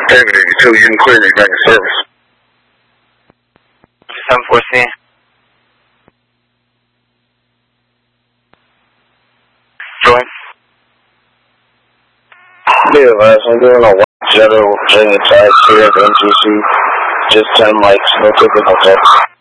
David 82, you can clearly make a service. 7-4C. Join. Yeah, guys, I'm doing a white Jetta Virginia Tag here at MGC. Just 10 mics, no ticket, no ticket.